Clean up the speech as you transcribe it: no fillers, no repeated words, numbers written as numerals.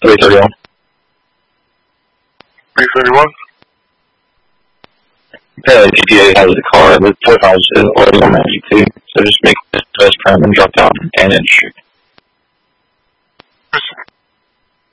331. 331? Apparently TPA has a car with profiles already on Magic too, so just make this best friend and drop down and then shoot.